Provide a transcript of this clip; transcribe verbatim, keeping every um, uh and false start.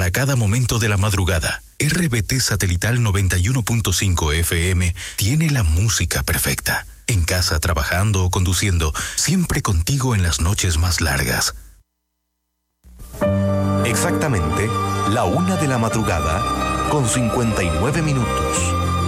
para cada momento de la madrugada. R B T Satelital noventa y uno punto cinco F M tiene la música perfecta. En casa, trabajando o conduciendo, siempre contigo en las noches más largas. Exactamente la una de la madrugada con cincuenta y nueve minutos.